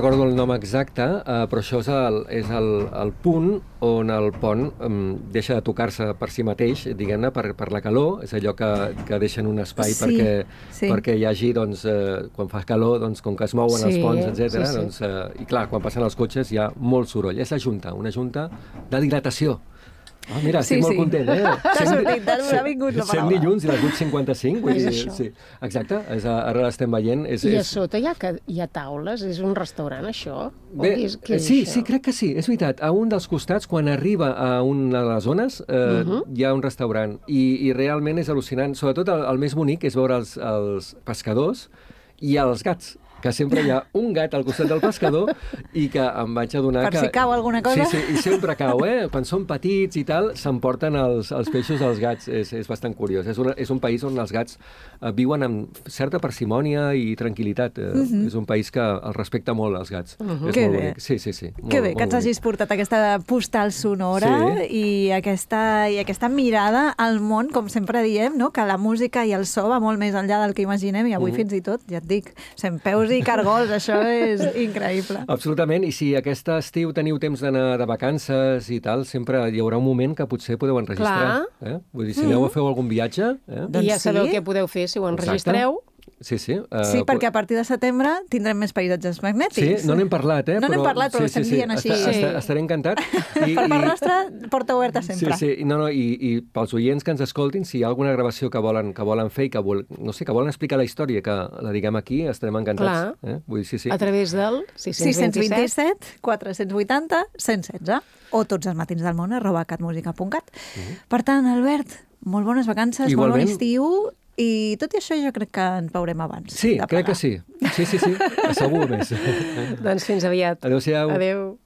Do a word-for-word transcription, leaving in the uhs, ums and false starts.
recordo el nom exacte, uh, però això és el, és el, el punt on el pont um, deixa de tocar-se per si mateix, diguem-ne, per, per la calor. És allò que, que deixen un espai sí, perquè, sí. perquè hi hagi, doncs, uh, quan fa calor, doncs, com que es mouen Sí, els ponts, etcètera. sí, sí. Doncs, uh, I clar, quan passen els cotxes hi ha molt soroll. És la junta, una junta de dilatació. Oh, mira, estic Sí, molt sí. content, eh? T'ha sortit, t'ha vingut la Cent paraula. dilluns i les vuit cinquanta-cinc. Vull És dir, això. sí. Exacte, és, ara l'estem veient. És, I a és... sota hi ha, ca- hi ha taules? És un restaurant, això? O Bé, què és, què és sí, això? sí, crec que sí, és veritat. A un dels costats, quan arriba a una de les zones, eh, uh -huh. hi ha un restaurant. I, i realment és al·lucinant. Sobretot el, el més bonic és veure els, els pescadors i els gats, que sempre hi ha un gat al costat del pescador i que em vaig adonar Per que... si cau alguna cosa. Sí, sí, i sempre cau, eh? Quan són petits i tal, s'emporten els, els peixos als gats. És, és bastant curiós. És, una, és un país on els gats eh, viuen amb certa parsimònia i tranquil·litat. Eh? Uh -huh. És un país que els respecta molt, els gats. Uh -huh. És Que molt bé. bonic. Sí, sí, sí. Molt, Que bé, molt que ens bonic. hagis portat aquesta postal sonora Sí. i, aquesta, i aquesta mirada al món, com sempre diem, no? Que la música i el so va molt més enllà del que imaginem i avui Mhm. fins i tot, ja et dic, centpeus i cargols, això és increïble. Absolutament, i si aquest estiu teniu temps d'anar de vacances i tal, sempre hi haurà un moment que potser podeu enregistrar. Eh? Vull dir, si aneu a fer algun viatge... Eh? Doncs I ja sabeu sí. què podeu fer si ho Exacte. enregistreu. Sí, sí. Uh, Sí, perquè a partir de setembre tindrem més paisatges magnètics. Sí, no n'hem parlat, eh? No n'hem però... parlat, però sí, ho estem sí, sí. dient així. Està, Sí. està, estaré encantat. I, Per part nostra, porta oberta sempre. Sí, sí, no, no, i, i pels oients que ens escoltin, si hi ha alguna gravació que volen, que volen fer i que, vol, no sé, que volen explicar la història, que la diguem aquí, estarem encantats. Eh? Vull dir, sí, sí. A través del sis sis cents cents vint-i-set. vint-i-set, quatre cents vuitanta, cent setze o tots els matins del món arroba catmusica punt cat. Per tant, Albert, molt bones vacances, Igualment. molt bon estiu i tot i això jo crec que ens veurem abans. Sí, de crec que plegar. sí. Sí, sí, sí. Segur més. Doncs fins aviat. Adéu-siau. Adéu.